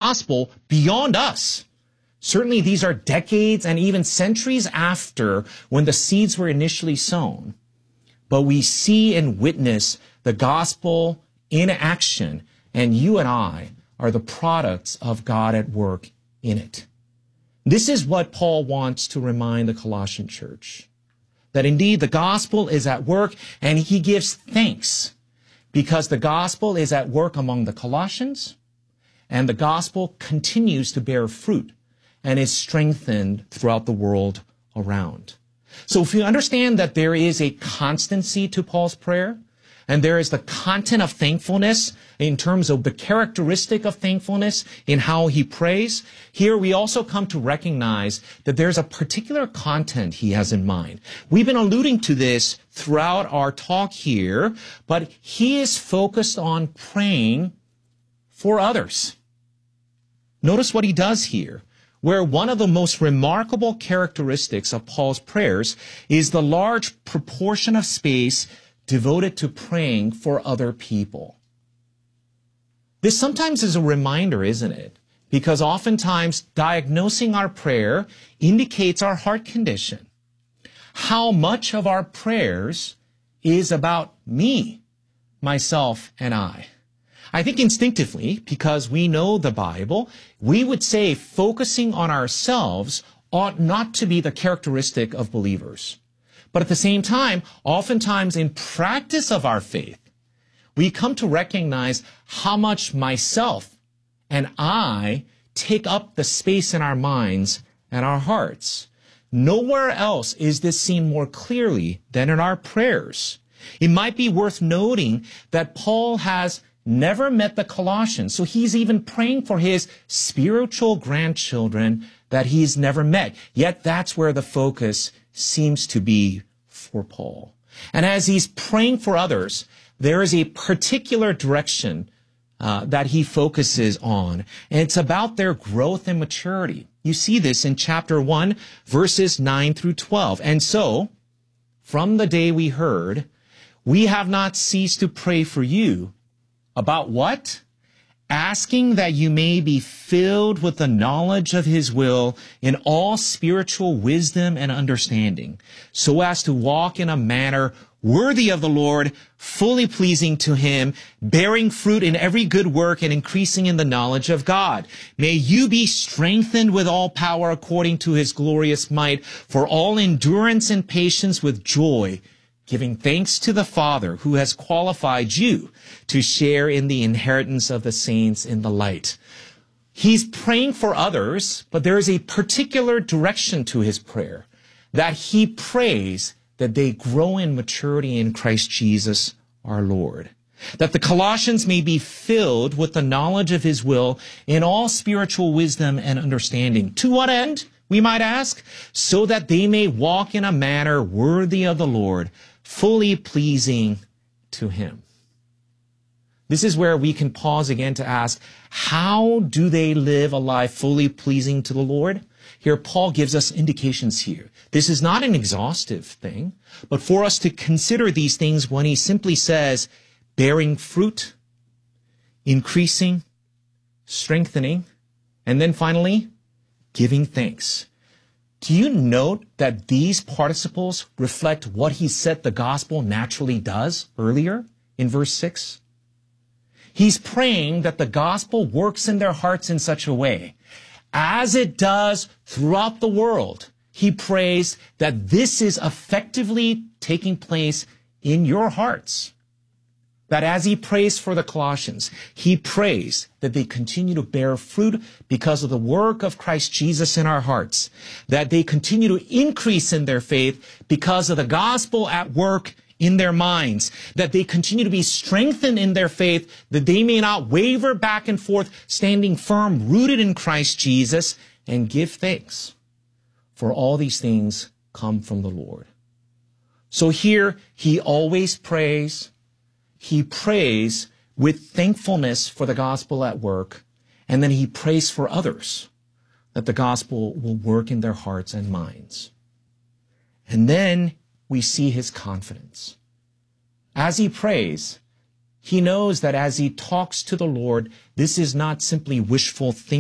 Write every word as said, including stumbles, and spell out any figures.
gospel beyond us. Certainly these are decades and even centuries after when the seeds were initially sown. But we see and witness the gospel in action, and you and I are the products of God at work in it. This is what Paul wants to remind the Colossian church, that indeed the gospel is at work, and he gives thanks because the gospel is at work among the Colossians, and the gospel continues to bear fruit and is strengthened throughout the world around. So if you understand that there is a constancy to Paul's prayer, and there is the content of thankfulness in terms of the characteristic of thankfulness in how he prays, here we also come to recognize that there's a particular content he has in mind. We've been alluding to this throughout our talk here, but he is focused on praying for others. Notice what he does here, where one of the most remarkable characteristics of Paul's prayers is the large proportion of space devoted to praying for other people. This sometimes is a reminder, isn't it? Because oftentimes diagnosing our prayer indicates our heart condition. How much of our prayers is about me, myself, and I? I think instinctively, because we know the Bible, we would say focusing on ourselves ought not to be the characteristic of believers. But at the same time, oftentimes in practice of our faith, we come to recognize how much myself and I take up the space in our minds and our hearts. Nowhere else is this seen more clearly than in our prayers. It might be worth noting that Paul has never met the Colossians, so he's even praying for his spiritual grandchildren that he's never met. Yet that's where the focus seems to be for Paul. And as he's praying for others, there is a particular direction uh, that he focuses on, and it's about their growth and maturity. You see this in chapter one, verses nine through twelve. And so, from the day we heard, we have not ceased to pray for you. About what? Asking that you may be filled with the knowledge of his will in all spiritual wisdom and understanding, so as to walk in a manner worthy of the Lord, fully pleasing to him, bearing fruit in every good work and increasing in the knowledge of God. May you be strengthened with all power according to his glorious might, for all endurance and patience with joy, giving thanks to the Father who has qualified you to share in the inheritance of the saints in the light. He's praying for others, but there is a particular direction to his prayer, that he prays that they grow in maturity in Christ Jesus our Lord, that the Colossians may be filled with the knowledge of his will in all spiritual wisdom and understanding. To what end, we might ask? So that they may walk in a manner worthy of the Lord, fully pleasing to him. This is where we can pause again to ask, how do they live a life fully pleasing to the Lord? Here, Paul gives us indications here. This is not an exhaustive thing, but for us to consider these things when he simply says, bearing fruit, increasing, strengthening, and then finally, giving thanks. Do you note that these participles reflect what he said the gospel naturally does earlier in verse six? He's praying that the gospel works in their hearts in such a way, as it does throughout the world. He prays that this is effectively taking place in your hearts. That as he prays for the Colossians, he prays that they continue to bear fruit because of the work of Christ Jesus in our hearts, that they continue to increase in their faith because of the gospel at work in their minds, that they continue to be strengthened in their faith, that they may not waver back and forth, standing firm, rooted in Christ Jesus, and give thanks. For all these things come from the Lord. So here, he always prays. He prays with thankfulness for the gospel at work, and then he prays for others that the gospel will work in their hearts and minds. And then we see his confidence. As he prays, he knows that as he talks to the Lord, this is not simply wishful thinking.